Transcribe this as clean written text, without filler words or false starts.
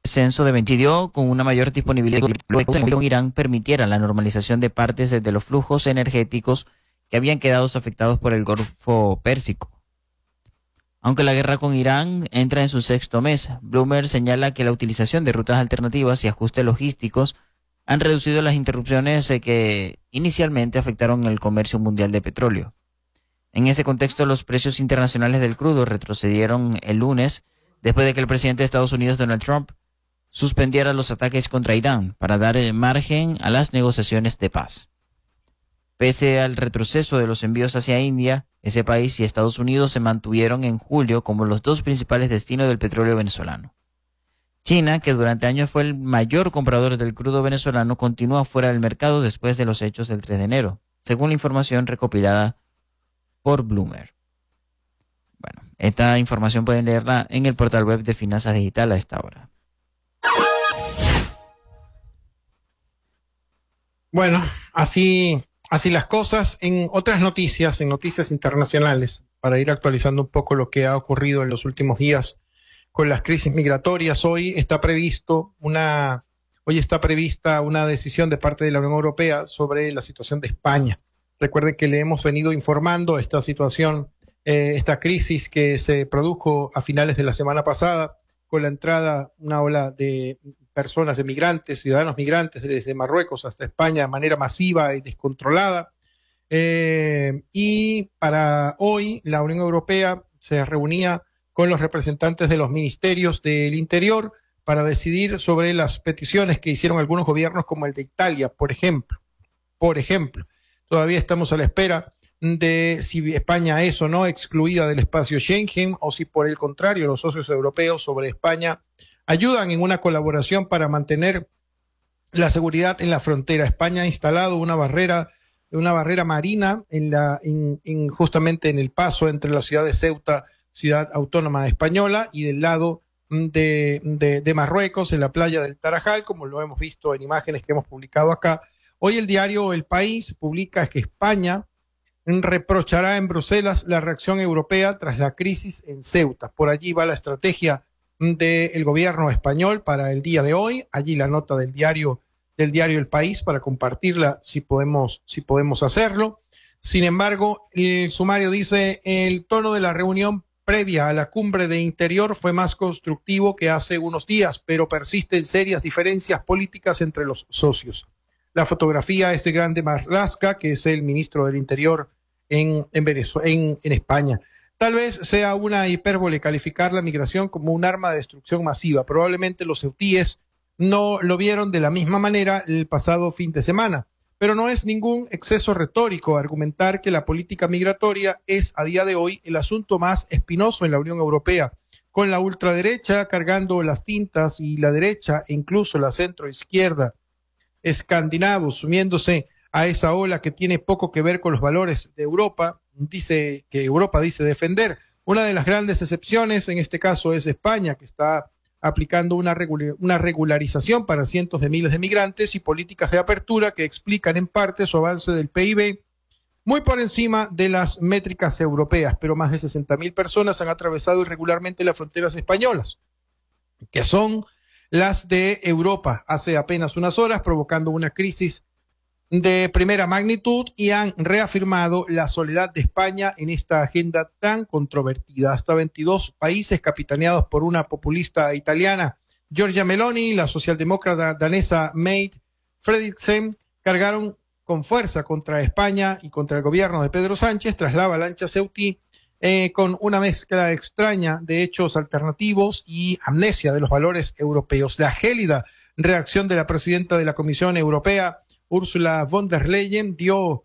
descenso de coincidió con una mayor disponibilidad con Irán permitiera la normalización de partes de los flujos energéticos que habían quedado afectados por el Golfo Pérsico. Aunque la guerra con Irán entra en su sexto mes, Bloomberg señala que la utilización de rutas alternativas y ajustes logísticos han reducido las interrupciones que inicialmente afectaron el comercio mundial de petróleo. En ese contexto, los precios internacionales del crudo retrocedieron el lunes después de que el presidente de Estados Unidos, Donald Trump, suspendiera los ataques contra Irán para dar margen a las negociaciones de paz. Pese al retroceso de los envíos hacia India, ese país y Estados Unidos se mantuvieron en julio como los dos principales destinos del petróleo venezolano. China, que durante años fue el mayor comprador del crudo venezolano, continúa fuera del mercado después de los hechos del 3 de enero, según la información recopilada por Bloomberg. Bueno, esta información pueden leerla en el portal web de Finanzas Digital a esta hora. Bueno, así las cosas. En otras noticias, en noticias internacionales, para ir actualizando un poco lo que ha ocurrido en los últimos días con las crisis migratorias, hoy está prevista una decisión de parte de la Unión Europea sobre la situación de España. Recuerden que le hemos venido informando esta situación, esta crisis que se produjo a finales de la semana pasada con la entrada, una ola de personas, de migrantes, ciudadanos migrantes desde Marruecos hasta España de manera masiva y descontrolada. Y para hoy la Unión Europea se reunía con los representantes de los ministerios del Interior para decidir sobre las peticiones que hicieron algunos gobiernos como el de Italia, por ejemplo. Todavía estamos a la espera de si España es o no excluida del espacio Schengen o si por el contrario los socios europeos sobre España ayudan en una colaboración para mantener la seguridad en la frontera. España ha instalado una barrera marina justamente en el paso entre la ciudad de Ceuta, ciudad autónoma española, y del lado de Marruecos, en la playa del Tarajal, como lo hemos visto en imágenes que hemos publicado acá. Hoy el diario El País publica que España reprochará en Bruselas la reacción europea tras la crisis en Ceuta. Por allí va la estrategia del gobierno español para el día de hoy. Allí la nota del diario El País para compartirla si podemos hacerlo. Sin embargo, el sumario dice: el tono de la reunión previa a la cumbre de Interior fue más constructivo que hace unos días, pero persisten serias diferencias políticas entre los socios. La fotografía es de Grande Marlaska, que es el ministro del Interior en España. Tal vez sea una hipérbole calificar la migración como un arma de destrucción masiva. Probablemente los ceutíes no lo vieron de la misma manera el pasado fin de semana, pero no es ningún exceso retórico argumentar que la política migratoria es a día de hoy el asunto más espinoso en la Unión Europea, con la ultraderecha cargando las tintas y la derecha e incluso la centroizquierda escandinavos sumiéndose a esa ola que tiene poco que ver con los valores de Europa. Dice que Europa dice defender. Una de las grandes excepciones en este caso es España, que está aplicando una regularización para cientos de miles de migrantes y políticas de apertura que explican en parte su avance del PIB muy por encima de las métricas europeas, pero más de 60.000 personas han atravesado irregularmente las fronteras españolas, que son las de Europa hace apenas unas horas, provocando una crisis de primera magnitud, y han reafirmado la soledad de España en esta agenda tan controvertida. Hasta 22 países capitaneados por una populista italiana, Giorgia Meloni, la socialdemócrata danesa Mette Frederiksen, cargaron con fuerza contra España y contra el gobierno de Pedro Sánchez tras la avalancha ceutí, con una mezcla extraña de hechos alternativos y amnesia de los valores europeos. La gélida reacción de la presidenta de la Comisión Europea, Ursula von der Leyen, dio